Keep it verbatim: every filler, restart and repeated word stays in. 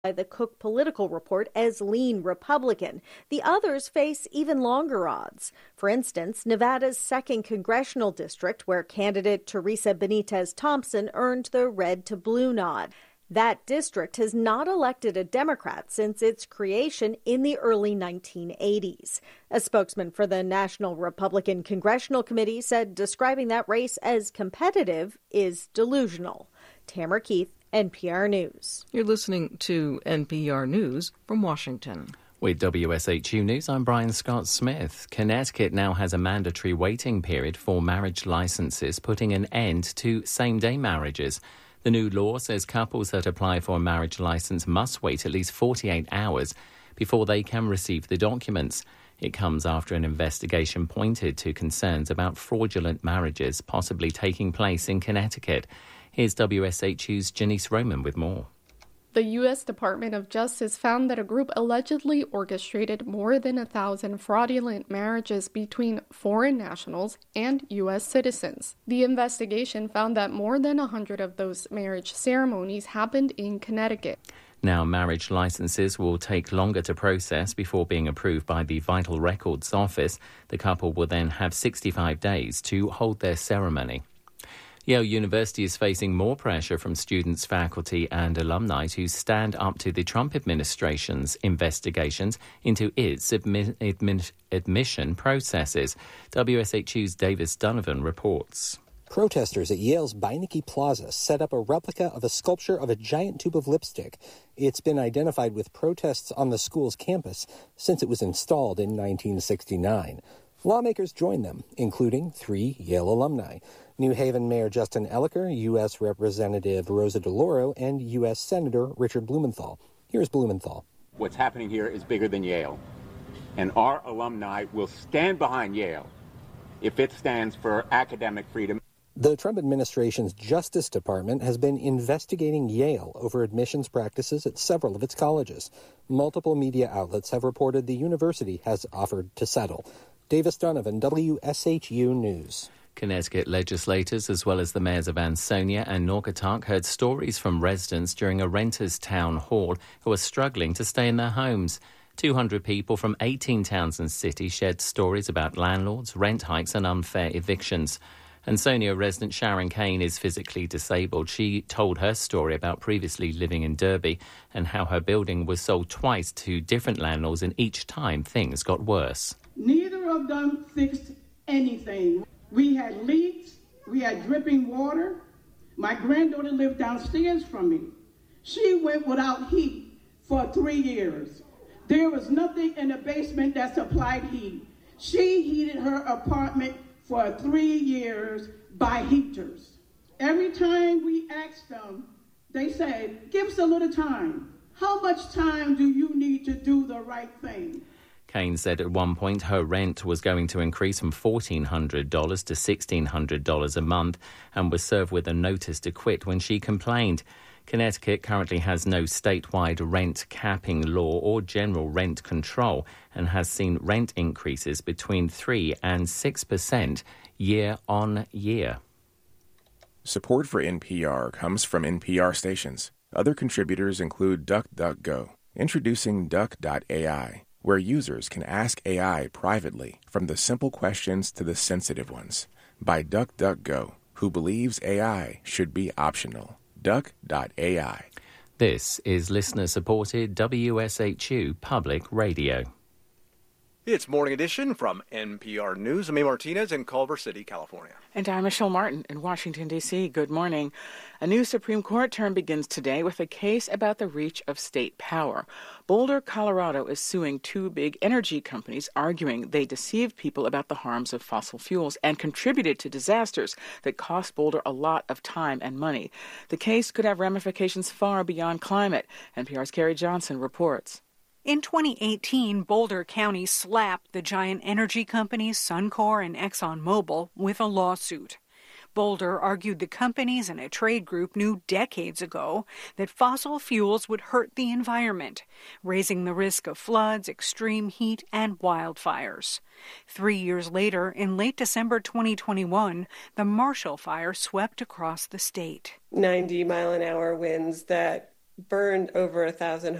by the Cook Political Report as lean Republican. The others face even longer odds. For instance, Nevada's second congressional district, where candidate Teresa Benitez Thompson earned the red to blue nod. That district has not elected a Democrat since its creation in the early nineteen eighties. A spokesman for the National Republican Congressional Committee said describing that race as competitive is delusional. Tamara Keith, N P R News. You're listening to N P R News from Washington. With W S H U News, I'm Brian Scott Smith. Connecticut now has a mandatory waiting period for marriage licenses, putting an end to same-day marriages. The new law says couples that apply for a marriage license must wait at least forty-eight hours before they can receive the documents. It comes after an investigation pointed to concerns about fraudulent marriages possibly taking place in Connecticut. Here's W S H U's Janice Roman with more. The U S Department of Justice found that a group allegedly orchestrated more than a thousand fraudulent marriages between foreign nationals and U S citizens. The investigation found that more than one hundred of those marriage ceremonies happened in Connecticut. Now, marriage licenses will take longer to process before being approved by the Vital Records Office. The couple will then have sixty-five days to hold their ceremony. Yale University is facing more pressure from students, faculty and alumni to stand up to the Trump administration's investigations into its admi- admi- admission processes. W S H U's Davis Donovan reports. Protesters at Yale's Beinecke Plaza set up a replica of a sculpture of a giant tube of lipstick. It's been identified with protests on the school's campus since it was installed in nineteen sixty-nine. Lawmakers joined them, including three Yale alumni. New Haven Mayor Justin Elicker, U S Representative Rosa DeLauro, and U S Senator Richard Blumenthal. Here's Blumenthal. What's happening here is bigger than Yale, and our alumni will stand behind Yale if it stands for academic freedom. The Trump administration's Justice Department has been investigating Yale over admissions practices at several of its colleges. Multiple media outlets have reported the university has offered to settle. Davis Donovan, W S H U News. Connecticut legislators, as well as the mayors of Ansonia and Naugatuck, heard stories from residents during a renters' town hall who are struggling to stay in their homes. two hundred people from eighteen towns and cities shared stories about landlords, rent hikes and unfair evictions. Ansonia resident Sharon Kane is physically disabled. She told her story about previously living in Derby and how her building was sold twice to different landlords, and each time things got worse. Neither of them fixed anything. We had leaks, we had dripping water. My granddaughter lived downstairs from me. She went without heat for three years. There was nothing in the basement that supplied heat. She heated her apartment for three years by heaters. Every time we asked them, they said, give us a little time. How much time do you need to do the right thing? Kane said at one point her rent was going to increase from fourteen hundred dollars to sixteen hundred dollars a month and was served with a notice to quit when she complained. Connecticut currently has no statewide rent capping law or general rent control and has seen rent increases between three and six percent year on year. Support for N P R comes from N P R stations. Other contributors include DuckDuckGo, introducing Duck dot A I, where users can ask A I privately, from the simple questions to the sensitive ones, by DuckDuckGo, who believes A I should be optional. Duck dot A I. This is listener-supported W S H U Public Radio. It's Morning Edition from N P R News. I'm A. Martinez in Culver City, California. And I'm Michelle Martin in Washington, D C Good morning. A new Supreme Court term begins today with a case about the reach of state power. Boulder, Colorado is suing two big energy companies, arguing they deceived people about the harms of fossil fuels and contributed to disasters that cost Boulder a lot of time and money. The case could have ramifications far beyond climate. N P R's Carrie Johnson reports. In twenty eighteen, Boulder County slapped the giant energy companies Suncor and ExxonMobil with a lawsuit. Boulder argued the companies and a trade group knew decades ago that fossil fuels would hurt the environment, raising the risk of floods, extreme heat, and wildfires. Three years later, in late December twenty twenty-one, the Marshall Fire swept across the state. ninety mile an hour winds that burned over a thousand